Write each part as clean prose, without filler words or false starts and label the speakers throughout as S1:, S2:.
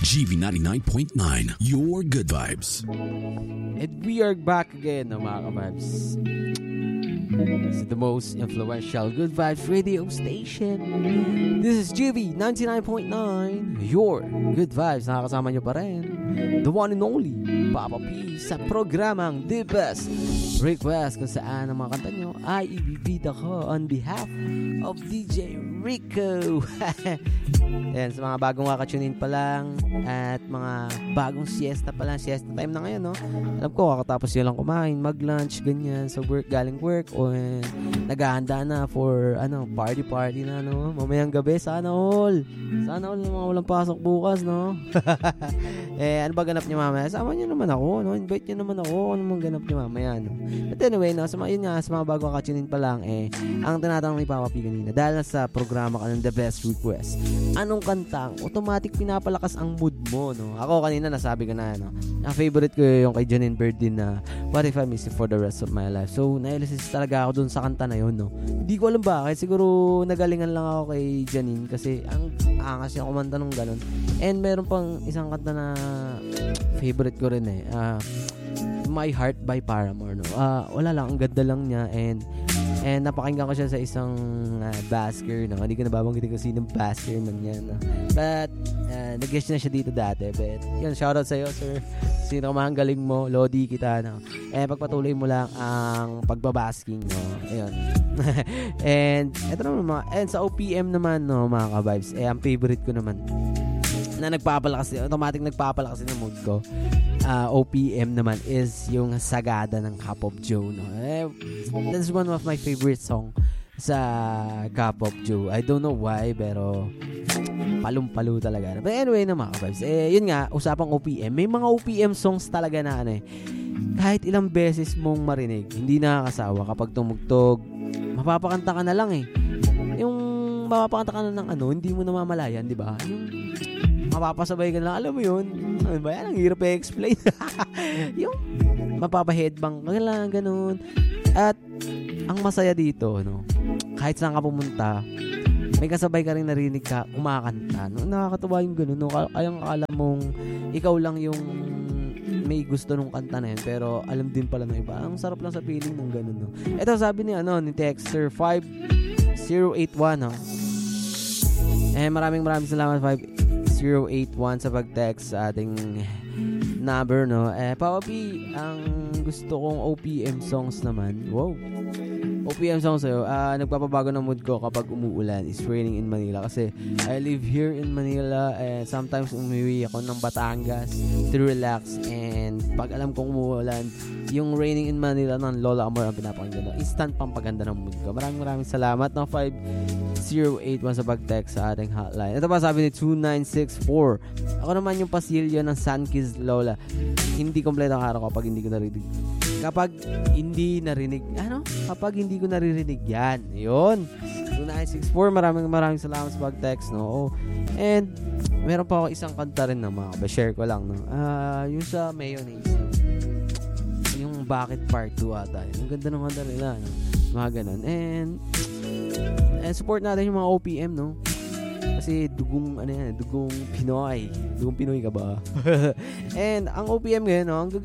S1: GV99.9, your good vibes.
S2: And we are back again, mga kabibes. This is the most influential Good Vibes radio station. This is GV 99.9, your Good Vibes. Nakakasama nyo pa rin the one and only Papa P sa programang The Best Request, kung saan ang mga kanta nyo ay ibibida ko on behalf of DJ Rico. Yan, sa mga bagong kakatunin pa lang at mga bagong siesta pa lang, siesta time na ngayon, no? Alam ko, kakatapos nyo lang kumain, mag-lunch, ganyan, sa work, galing work, o naghahanda na for, party na, no? Mamayang gabi, sana all ng mga walang pasok bukas, no? Ano ba ganap nyo mamaya? Sama nyo naman ako, no? Invite nyo naman ako, ano mang ganap nyo mamaya, no? But anyway, no? Sa mga bagong kakatunin pa lang, ang tinatanong ni Papa P kanina, dahil sa programa ka ng The Best Request, anong kantang automatic pinapalakas ang mood mo, no? Ako kanina nasabi ko na, no? Ang favorite ko yung kay Janine Berdin na What If I Miss You For The Rest Of My Life. So, nailisis talaga ako dun sa kanta na yun, no? Hindi ko alam bakit. Siguro nagalingan lang ako kay Janine kasi ang angas niya kumanta nung ganun. And meron pang isang kanta na favorite ko rin, My Heart by Paramore, no? Wala lang, ang ganda lang niya, and napakinggan ko siya sa isang basker, no? Hindi ko nababanggitin ko sinong basker man yan, no? But nag-guest na siya dito dati, but yun, shoutout sa'yo, sir. Sino ka galing mo, Lodi kita, no? Pagpatuloy mo lang ang pagbabasking, no? Ayun. And eto naman, and sa OPM naman, no, mga ka-vibes, ang favorite ko naman na automatic nagpapalakas ng mood ko, OPM naman, is yung Sagada ng Cup of Joe, no? That's one of my favorite song sa Cup of Joe. I don't know why, pero palum-palo talaga. But anyway na, mga kabibes, yun nga, usapang OPM. May mga OPM songs talaga na kahit ilang beses mong marinig, hindi nakakasawa kapag tumugtog. Mapapakanta ka na lang, yung mapapakanta ka na ng hindi mo namamalayan, di ba? Yung mapapasabay ka na lang, alam mo yun, ano ba yan? Ang hirap i-explain. Yung mapapa-headbang ka lang, ganun. At ang masaya dito, no, kahit saan ka pumunta, may kasabay ka rin narinig ka, umakanta, no? Nakakatuwa yung ganun, no? Ayang akala mong ikaw lang yung may gusto nung kanta na yun, pero alam din pala ng iba. Ang sarap lang sa feeling ng ganun, no? Ito, sabi ni Texter 5081, no? Maraming salamat, 5081, sa pag-text sa ating number, no? Papa P, ang gusto kong OPM songs naman, OPM songs sa'yo, nagpapabago ng mood ko kapag umuulan. It's raining in Manila kasi I live here in Manila, and sometimes umuwi ako ng Batangas to relax, and pag alam kong umuulan, yung Raining in Manila ng Lola Amor ang pinapakinggan. Instant pampaganda ng mood ko. Maraming salamat ng 5081 sa pag-text sa ating hotline. Ito pa, sabi ni 2964, ako naman yung pasilyo ng Sunkiss Lola. Hindi kompleto ang araw kapag hindi ko narinig. Kapag hindi ko naririnig yan. Yun. 2964, maraming salamat sa pag-text, no? And meron pa ako isang kanta rin na share ko lang, no? Yung sa Mayonnaise, no? Yung Bakit Part 2 ata. Yung ganda ng kanta nila, no? Mga ganun. And support natin yung mga OPM, no? Kasi dugong Pinoy. Dugong Pinoy ka ba? And ang OPM ngayon, no? Ang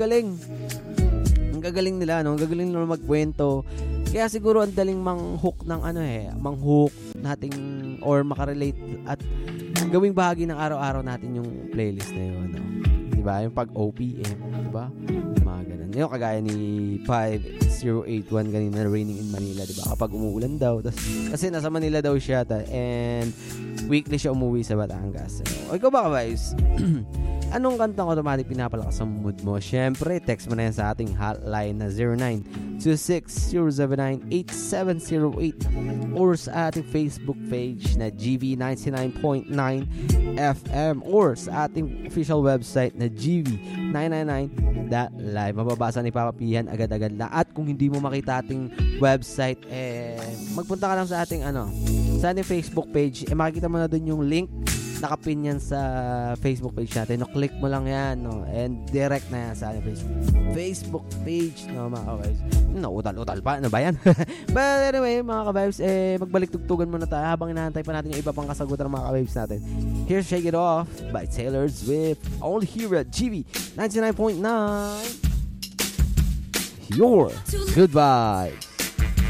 S2: gagaling nila, no? Ang gagaling nila magkwento. Kaya siguro ang daling mang-hook ng mang-hook nating or makarelate at gawing bahagi ng araw-araw natin yung playlist na yun, no? Diba? Yung pag-OPM, diba? Mga ganun. Yung kagaya ni 5081 kanina, Raining in Manila, diba? Kapag umuulan daw, kasi nasa Manila daw siya, and weekly siya umuwi sa Batangas. So, ikaw ba, guys? Anong kantang automatic pinapalakas ang mood mo? Siyempre, text mo na yan sa ating hotline na 0926-079-8708 or sa ating Facebook page na GV99.9 FM or sa ating official website na GV999.live. Mababasa ni Papa Pihan agad-agad na. At kung hindi mo makita ating website, magpunta ka lang sa ating sa ating Facebook page. Makikita mo na dun yung link nakapin yan sa Facebook page natin. No, click mo lang yan, no? And direct na yan sa Facebook page, no, mga ka-vibes. No, utal pa. Ano ba yan? But anyway, mga ka-vibes, magbalik tugtugan muna tayo habang inaantay pa natin yung iba pang kasagutan ng mga ka-vibes natin. Here's Shake It Off by Taylor Swift. Only here at GV 99.9. Your good vibes.